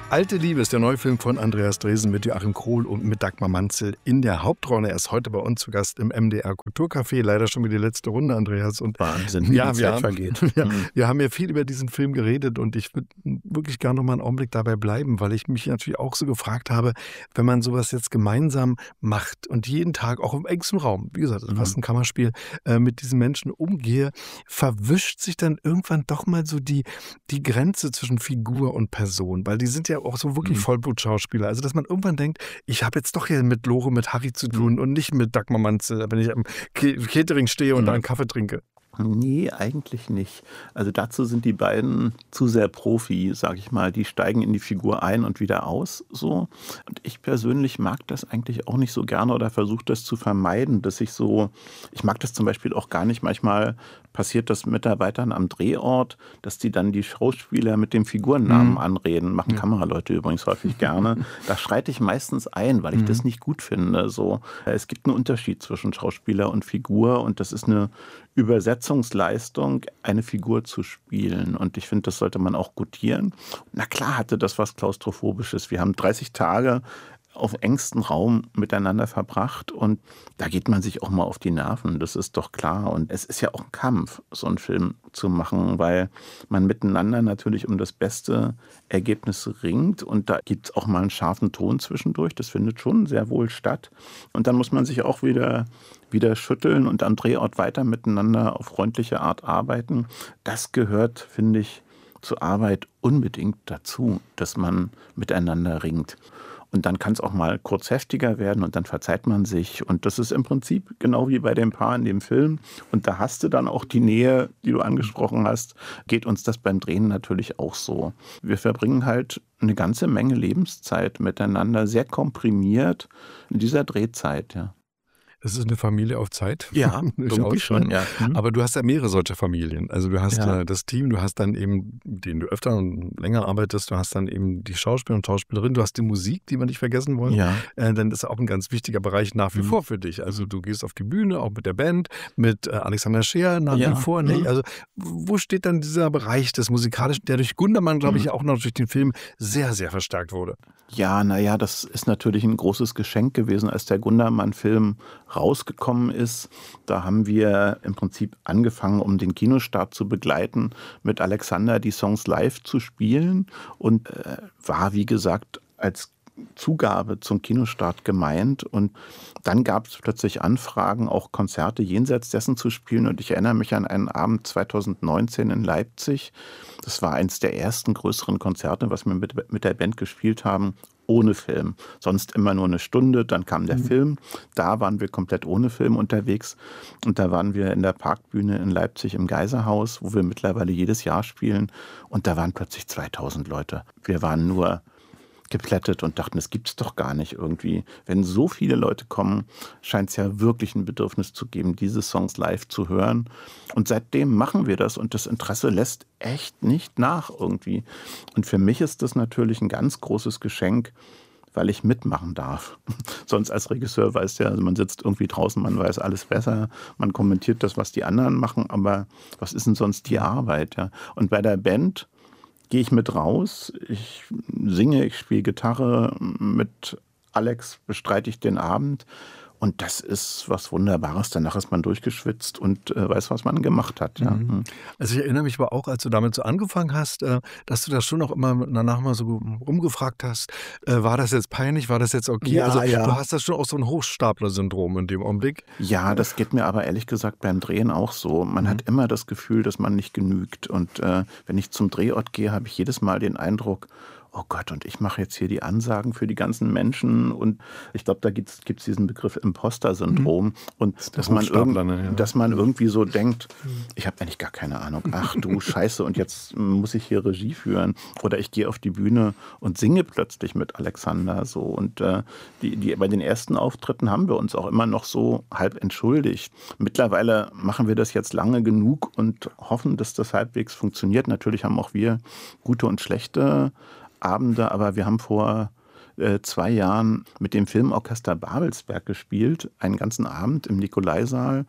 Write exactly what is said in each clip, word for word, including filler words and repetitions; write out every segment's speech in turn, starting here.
Alte Liebe ist der neue Film von Andreas Dresen mit Joachim Krohl und mit Dagmar Manzel in der Hauptrolle. Er ist heute bei uns zu Gast im M D R Kulturcafé. Leider schon wieder die letzte Runde, Andreas. Und Wahnsinn, wie ja, die wir Zeit haben, vergeht. ja, Mhm. wir haben ja viel über diesen Film geredet und ich würde wirklich gerne noch mal einen Augenblick dabei bleiben, weil ich mich natürlich auch so gefragt habe, wenn man sowas jetzt gemeinsam macht und jeden Tag auch im engsten Raum, wie gesagt, das ist fast ein Kammerspiel, äh, mit diesen Menschen umgehe, verwischt sich dann irgendwann doch mal so die, die Grenze zwischen Figur und Person, weil die sind ja auch so wirklich Mhm. Vollblutschauspieler. Also, dass man irgendwann denkt, ich habe jetzt doch hier mit Lore, mit Harry zu tun und nicht mit Dagmar Manzel, wenn ich am Ke- Catering stehe und da einen Kaffee trinke. Nee, eigentlich nicht. Also dazu sind die beiden zu sehr Profi, sage ich mal. Die steigen in die Figur ein und wieder aus, so. Und ich persönlich mag das eigentlich auch nicht so gerne oder versuche das zu vermeiden, dass ich so, ich mag das zum Beispiel auch gar nicht. Manchmal passiert das Mitarbeitern am Drehort, dass die dann die Schauspieler mit dem Figurennamen Mhm. anreden. Machen Kameraleute übrigens häufig gerne. Da schreite ich meistens ein, weil ich das nicht gut finde. So, es gibt einen Unterschied zwischen Schauspieler und Figur und das ist eine Übersetzungsleistung, eine Figur zu spielen. Und ich finde, das sollte man auch gutieren. Na klar hatte das was Klaustrophobisches. Wir haben dreißig Tage auf engstem Raum miteinander verbracht und da geht man sich auch mal auf die Nerven, das ist doch klar. Und es ist ja auch ein Kampf, so einen Film zu machen, weil man miteinander natürlich um das beste Ergebnis ringt und da gibt es auch mal einen scharfen Ton zwischendurch, das findet schon sehr wohl statt. Und dann muss man sich auch wieder, wieder schütteln und am Drehort weiter miteinander auf freundliche Art arbeiten. Das gehört, finde ich, zur Arbeit unbedingt dazu, dass man miteinander ringt. Und dann kann es auch mal kurz heftiger werden und dann verzeiht man sich. Und das ist im Prinzip genau wie bei dem Paar in dem Film. Und da hast du dann auch die Nähe, die du angesprochen hast. Geht uns das beim Drehen natürlich auch so. Wir verbringen halt eine ganze Menge Lebenszeit miteinander, sehr komprimiert in dieser Drehzeit, ja. Es ist eine Familie auf Zeit. Ja, irgendwie Durchaus, schon, ne? ja. Hm. Aber du hast ja mehrere solche Familien. Also du hast Ja. äh, das Team, du hast dann eben, mit denen du öfter und länger arbeitest, du hast dann eben die Schauspieler und Schauspielerinnen, du hast die Musik, die wir nicht vergessen wollen. Ja. Äh, denn das ist auch ein ganz wichtiger Bereich nach wie Mhm. vor für dich. Also du gehst auf die Bühne, auch mit der Band, mit äh, Alexander Scheer nach Ja. wie vor. Ne? Mhm. Also wo steht dann dieser Bereich des Musikalischen, der durch Gundermann, glaube ich, ja auch noch durch den Film sehr, sehr verstärkt wurde? Ja, naja, das ist natürlich ein großes Geschenk gewesen, als der Gundermann-Film rausgekommen ist. Da haben wir im Prinzip angefangen, um den Kinostart zu begleiten, mit Alexander die Songs live zu spielen und äh, war, wie gesagt, als Zugabe zum Kinostart gemeint. Und dann gab es plötzlich Anfragen, auch Konzerte jenseits dessen zu spielen. Und ich erinnere mich an einen Abend zweitausendneunzehn in Leipzig. Das war eines der ersten größeren Konzerte, was wir mit, mit der Band gespielt haben, ohne Film. Sonst immer nur eine Stunde, dann kam der Film. Da waren wir komplett ohne Film unterwegs. Und da waren wir in der Parkbühne in Leipzig im Geiserhaus, wo wir mittlerweile jedes Jahr spielen. Und da waren plötzlich zweitausend Leute. Wir waren nur geplättet und dachten, das gibt's doch gar nicht irgendwie. Wenn so viele Leute kommen, scheint es ja wirklich ein Bedürfnis zu geben, diese Songs live zu hören. Und seitdem machen wir das und das Interesse lässt echt nicht nach irgendwie. Und für mich ist das natürlich ein ganz großes Geschenk, weil ich mitmachen darf. Sonst als Regisseur weiß ja, also man sitzt irgendwie draußen, man weiß alles besser, man kommentiert das, was die anderen machen, aber was ist denn sonst die Arbeit? Ja? Und bei der Band gehe ich mit raus, ich singe, ich spiele Gitarre, mit Alex bestreite ich den Abend und das ist was Wunderbares. Danach ist man durchgeschwitzt und äh, weiß, was man gemacht hat. Ja. Mhm. Also ich erinnere mich aber auch, als du damit so angefangen hast, äh, dass du das schon auch immer danach mal so rumgefragt hast, äh, war das jetzt peinlich, war das jetzt okay? Ja, also ja. du hast das schon auch so ein Hochstapler-Syndrom in dem Augenblick. Ja, das geht mir aber ehrlich gesagt beim Drehen auch so. Man hat immer das Gefühl, dass man nicht genügt. Und äh, wenn ich zum Drehort gehe, habe ich jedes Mal den Eindruck, oh Gott, und ich mache jetzt hier die Ansagen für die ganzen Menschen. Und ich glaube, da gibt es diesen Begriff Imposter-Syndrom. Und dass man, irgend, Hochstapler, ne, ja. dass man irgendwie so denkt, ich habe eigentlich gar keine Ahnung. Ach du Scheiße, und jetzt muss ich hier Regie führen. Oder ich gehe auf die Bühne und singe plötzlich mit Alexander. So. Und äh, die, die, bei den ersten Auftritten haben wir uns auch immer noch so halb entschuldigt. Mittlerweile machen wir das jetzt lange genug und hoffen, dass das halbwegs funktioniert. Natürlich haben auch wir gute und schlechte Abende, aber wir haben vor äh, zwei Jahren mit dem Filmorchester Babelsberg gespielt, einen ganzen Abend im Nikolaisaal.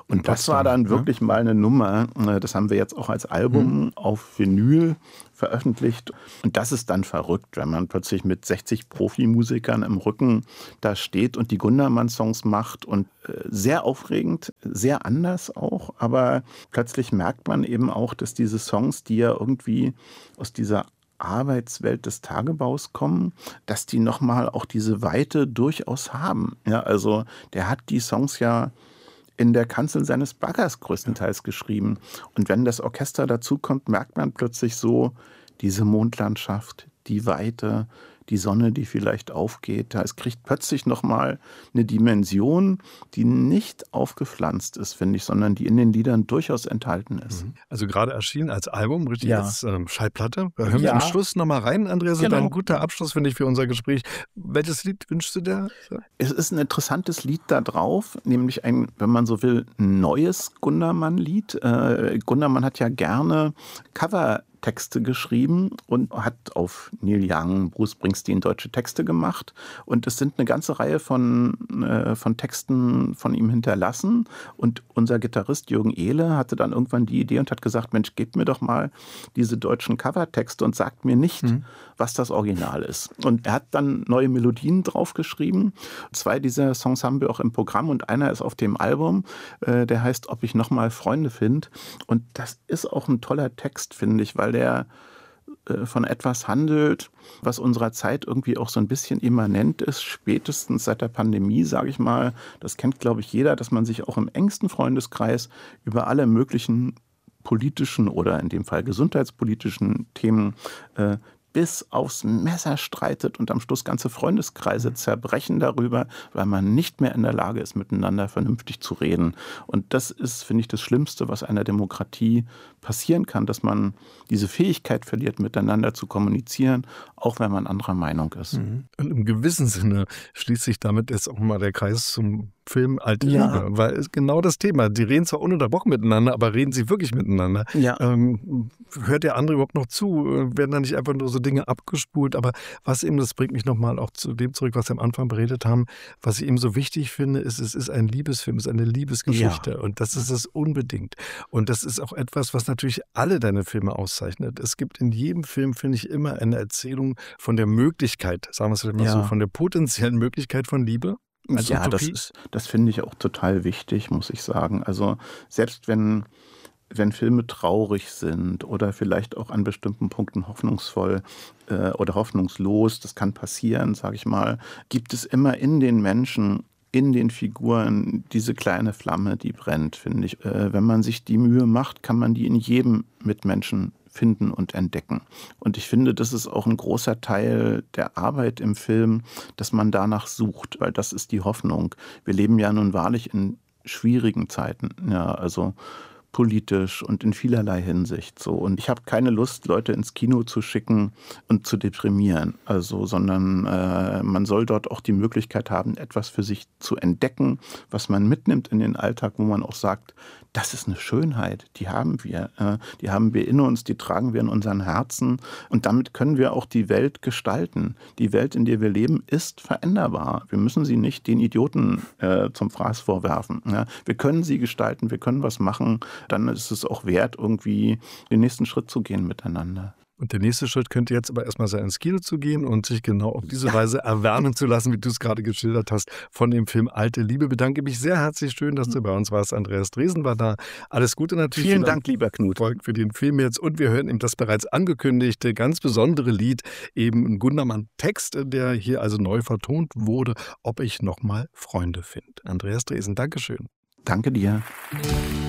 Und das war dann wirklich mal eine Nummer. Das haben wir jetzt auch als Album mhm. auf Vinyl veröffentlicht. Und das ist dann verrückt, wenn man plötzlich mit sechzig Profimusikern im Rücken da steht und die Gundermann-Songs macht. Und sehr aufregend, sehr anders auch. Aber plötzlich merkt man eben auch, dass diese Songs, die ja irgendwie aus dieser Arbeitswelt des Tagebaus kommen, dass die nochmal auch diese Weite durchaus haben. Ja, also der hat die Songs ja in der Kanzel seines Baggers größtenteils geschrieben. Und wenn das Orchester dazukommt, merkt man plötzlich so diese Mondlandschaft, die Weite, die Sonne, die vielleicht aufgeht. Es kriegt plötzlich nochmal eine Dimension, die nicht aufgepflanzt ist, finde ich, sondern die in den Liedern durchaus enthalten ist. Also gerade erschienen als Album, richtig ja. als ähm, Schallplatte. Da hören ja. wir am Schluss nochmal rein, Andreas. Das genau. ist ein guter Abschluss, finde ich, für unser Gespräch. Welches Lied wünschst du dir? Es ist ein interessantes Lied da drauf, nämlich ein, wenn man so will, neues Gundermann-Lied. Äh, Gundermann hat ja gerne Cover Texte geschrieben und hat auf Neil Young, Bruce Springsteen deutsche Texte gemacht. Und es sind eine ganze Reihe von, äh, von Texten von ihm hinterlassen. Und unser Gitarrist Jürgen Ehle hatte dann irgendwann die Idee und hat gesagt, Mensch, gebt mir doch mal diese deutschen Covertexte und sagt mir nicht, mhm. was das Original ist. Und er hat dann neue Melodien draufgeschrieben. Zwei dieser Songs haben wir auch im Programm und einer ist auf dem Album, äh, der heißt Ob ich noch mal Freunde finde. Und das ist auch ein toller Text, finde ich, weil der äh, von etwas handelt, was unserer Zeit irgendwie auch so ein bisschen immanent ist, spätestens seit der Pandemie, sage ich mal. Das kennt, glaube ich, jeder, dass man sich auch im engsten Freundeskreis über alle möglichen politischen oder in dem Fall gesundheitspolitischen Themen äh, bis aufs Messer streitet und am Schluss ganze Freundeskreise zerbrechen darüber, weil man nicht mehr in der Lage ist, miteinander vernünftig zu reden. Und das ist, finde ich, das Schlimmste, was einer Demokratie passieren kann, dass man diese Fähigkeit verliert, miteinander zu kommunizieren, auch wenn man anderer Meinung ist. Und im gewissen Sinne schließt sich damit jetzt auch mal der Kreis zum Film Alte ja. Liebe, weil es genau das Thema, die reden zwar ununterbrochen miteinander, aber reden sie wirklich miteinander? Ja. Ähm, hört der andere überhaupt noch zu? Werden da nicht einfach nur so Dinge abgespult? Aber was eben, das bringt mich nochmal auch zu dem zurück, was wir am Anfang beredet haben, was ich eben so wichtig finde, ist, es ist ein Liebesfilm, es ist eine Liebesgeschichte ja. und das ist es unbedingt. Und das ist auch etwas, was natürlich alle deine Filme auszeichnet. Es gibt in jedem Film, finde ich, immer eine Erzählung von der Möglichkeit, sagen wir es mal ja. so, von der potenziellen Möglichkeit von Liebe. Als ja, das, ist, das finde ich auch total wichtig, muss ich sagen. Also selbst wenn, wenn Filme traurig sind oder vielleicht auch an bestimmten Punkten hoffnungsvoll äh, oder hoffnungslos, das kann passieren, sage ich mal, gibt es immer in den Menschen, in den Figuren diese kleine Flamme, die brennt, finde ich. Äh, wenn man sich die Mühe macht, kann man die in jedem Mitmenschen finden und entdecken. Und ich finde, das ist auch ein großer Teil der Arbeit im Film, dass man danach sucht, weil das ist die Hoffnung. Wir leben ja nun wahrlich in schwierigen Zeiten, ja, also politisch und in vielerlei Hinsicht so. Und ich habe keine Lust, Leute ins Kino zu schicken und zu deprimieren, also, sondern äh, man soll dort auch die Möglichkeit haben, etwas für sich zu entdecken, was man mitnimmt in den Alltag, wo man auch sagt, das ist eine Schönheit, die haben wir, äh, die haben wir in uns, die tragen wir in unseren Herzen und damit können wir auch die Welt gestalten. Die Welt, in der wir leben, ist veränderbar. Wir müssen sie nicht den Idioten äh, zum Fraß vorwerfen. Ja? Wir können sie gestalten, wir können was machen, dann ist es auch wert, irgendwie den nächsten Schritt zu gehen miteinander. Und der nächste Schritt könnte jetzt aber erstmal sein, ins Kino zu gehen und sich genau auf diese ja. Weise erwärmen zu lassen, wie du es gerade geschildert hast, von dem Film Alte Liebe. Bedanke mich sehr herzlich, schön, dass du bei uns warst. Andreas Dresen war da. Alles Gute natürlich. Vielen Dank, lieber Knut. Für den Film jetzt. Und wir hören eben das bereits angekündigte, ganz besondere Lied, eben ein Gundermann-Text, der hier also neu vertont wurde, Ob ich noch mal Freunde finde. Andreas Dresen, Dankeschön. Danke dir.